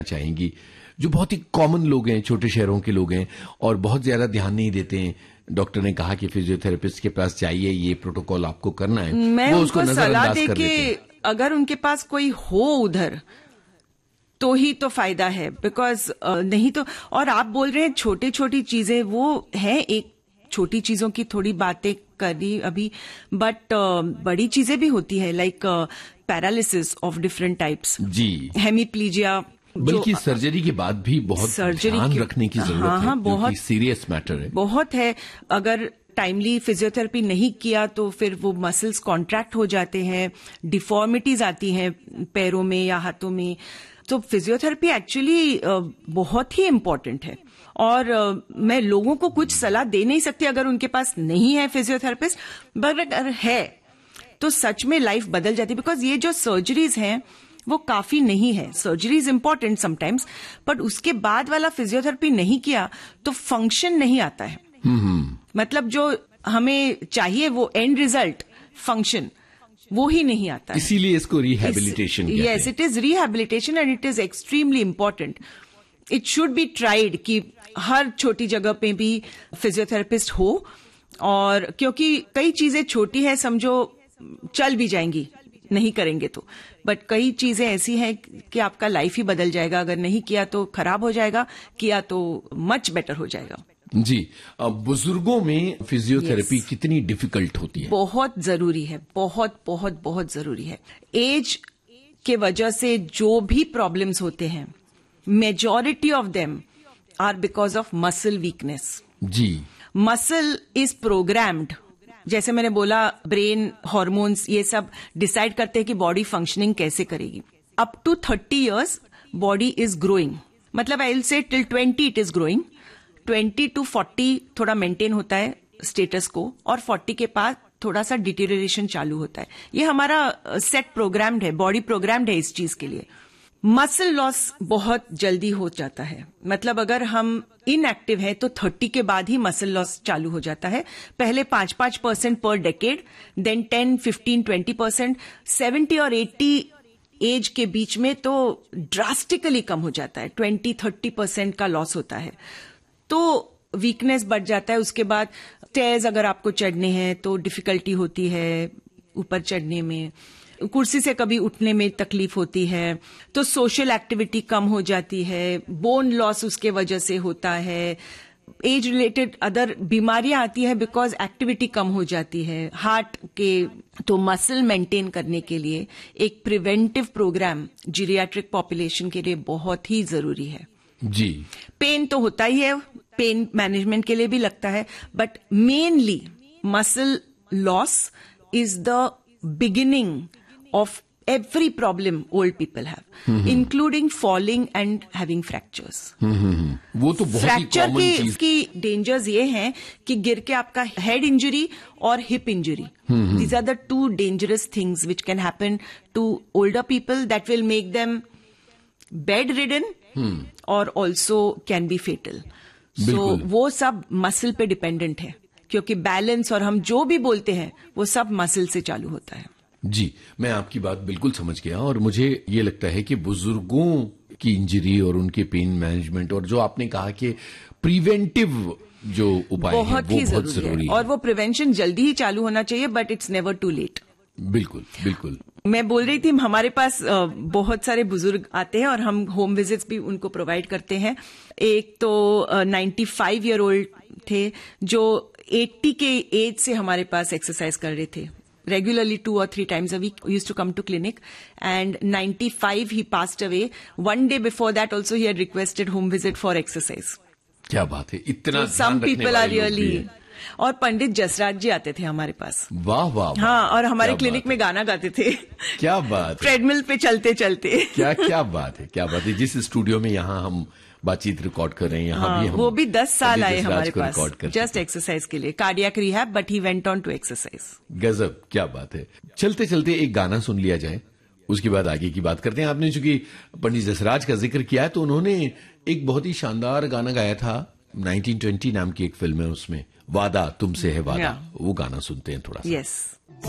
चाहेंगी, जो बहुत ही कॉमन लोग हैं, छोटे शहरों के लोग हैं और बहुत ज्यादा ध्यान नहीं देते हैं? डॉक्टर ने कहा कि फिजियोथेरेपिस्ट के पास जाइए, ये प्रोटोकॉल आपको करना है, मैं वो उनको उसको सलाह नजरअंदाज कर दे देते हैं। कि अगर उनके पास कोई हो उधर तो ही तो फायदा है, बिकॉज नहीं तो। और आप बोल रहे हैं छोटी छोटी चीजें, वो है एक छोटी चीजों की थोड़ी बातें करी अभी, बट बड़ी चीजें भी होती है, like paralysis of different types, ji, hemiplegia, बल्कि सर्जरी के बाद भी बहुत ध्यान रखने की जरूरत है, बहुत सीरियस मैटर है, बहुत है। अगर टाइमली फिजियोथेरेपी नहीं किया तो फिर वो मसल्स कॉन्ट्रैक्ट हो जाते हैं, डिफॉर्मिटीज आती हैं पैरों में या हाथों में। तो फिजियोथेरेपी एक्चुअली बहुत ही इम्पोर्टेंट है। और मैं लोगों को कुछ सलाह दे नहीं सकती अगर उनके पास नहीं है फिजियोथेरेपिस्ट, बट अगर है तो सच में लाइफ बदल जाती है। बिकॉज ये जो सर्जरीज हैं वो काफी नहीं है। Surgery is important sometimes, but उसके बाद वाला फिजियोथेरेपी नहीं किया तो फंक्शन नहीं आता है। मतलब जो हमें चाहिए वो एंड रिजल्ट, फंक्शन, वो ही नहीं आता है। इसीलिए इसको रिहैबिलिटेशन कहते हैं। Yes, it is rehabilitation and it is extremely important. It should be tried कि हर छोटी जगह पे भी फिजियोथेरेपिस्ट हो। और क्योंकि कई चीजें छोटी है, समझो चल भी जाएंगी नहीं करेंगे तो, बट कई चीजें ऐसी हैं कि आपका लाइफ ही बदल जाएगा। अगर नहीं किया तो खराब हो जाएगा, किया तो मच बेटर हो जाएगा। जी, बुजुर्गों में फिजियोथेरेपी कितनी डिफिकल्ट होती है? बहुत जरूरी है, बहुत बहुत बहुत जरूरी है। एज के वजह से जो भी प्रॉब्लम्स होते हैं, majority of them are because of muscle weakness. Ji, muscle is programmed, जैसे मैंने बोला, ब्रेन, हार्मोन्स, ये सब डिसाइड करते हैं कि बॉडी फंक्शनिंग कैसे करेगी। Up to 30 years body is growing, मतलब I will say till 20 it is growing. 20 to 40 थोड़ा मेंटेन होता है स्टेटस को, और 40 के बाद थोड़ा सा डिटेरियोरेशन चालू होता है। ये हमारा सेट प्रोग्राम्ड है, बॉडी प्रोग्राम्ड है इस चीज के लिए। मसल लॉस बहुत जल्दी हो जाता है, मतलब अगर हम इनएक्टिव हैं तो 30 के बाद ही मसल लॉस चालू हो जाता है। पहले 5% पर डेकेड, देन 10, 15, 20%, 70 और 80 एज के बीच में तो ड्रास्टिकली कम हो जाता है, 20-30% का लॉस होता है। तो वीकनेस बढ़ जाता है। उसके बाद स्टेयर्स अगर आपको चढ़ने हैं तो डिफिकल्टी होती है ऊपर चढ़ने में, कुर्सी से कभी उठने में तकलीफ होती है, तो सोशल एक्टिविटी कम हो जाती है, बोन लॉस उसके वजह से होता है, एज रिलेटेड अदर बीमारियां आती है बिकॉज एक्टिविटी कम हो जाती है हार्ट के। तो मसल मेंटेन करने के लिए एक प्रिवेंटिव प्रोग्राम जीरियाट्रिक पॉपुलेशन के लिए बहुत ही जरूरी है। जी, पेन तो होता ही है, पेन मैनेजमेंट के लिए भी लगता है, but mainly muscle loss is the beginning of every problem old people have, including falling and having fractures. वो तो बहुत ही फ्रैक्चर कॉमन चीज। की डेंजर्स ये हैं कि गिर के आपका हेड इंजरी और hip injury, these are the two dangerous things which can happen to older people that will make them bedridden or also can be fatal. So वो सब मसल पे डिपेंडेंट है, क्योंकि बैलेंस और हम जो भी बोलते हैं वो सब मसल से चालू होता है। जी, मैं आपकी बात बिल्कुल समझ गया और मुझे ये लगता है कि बुजुर्गों की इंजरी और उनके पेन मैनेजमेंट और जो आपने कहा कि प्रिवेंटिव जो उपाय हैं वो बहुत जरूरी है। और वो प्रिवेंशन जल्दी ही चालू होना चाहिए, but it's never to late. बिल्कुल बिल्कुल। मैं बोल रही थी, हमारे पास बहुत सारे बुजुर्ग आते हैं और हम होम विजिट्स भी उनको प्रोवाइड करते हैं। एक तो 95 ईयर ओल्ड थे जो 80 के एज से हमारे पास एक्सरसाइज कर रहे थे regularly 2 or 3 times a week. We used to come to clinic, and 95 he passed away. One day before that also he had requested home visit for exercise. क्या बात है, इतना so some people are really। और पंडित जसराज जी आते थे हमारे पास। वाह वाह। हाँ, और हमारे क्लिनिक में गाना गाते थे। क्या बात, ट्रेडमिल पे चलते चलते। क्या बात है, क्या बात है। जिस स्टूडियो में यहाँ हम बातचीत रिकॉर्ड कर रहे हैं, यहाँ भी हम, वो भी 10 साल आए हमारे पास जस्ट एक्सरसाइज के लिए, cardiac rehab, but he went on to exercise. गजब, क्या बात है। चलते चलते एक गाना सुन लिया जाए, उसके बाद आगे की बात करते हैं। आपने चूंकि पंडित जसराज का जिक्र किया है तो उन्होंने एक बहुत ही शानदार गाना गाया था, 1920 नाम की एक फिल्म है, उसमें वादा तुमसे है वादा, वो गाना सुनते हैं थोड़ा सा। यस।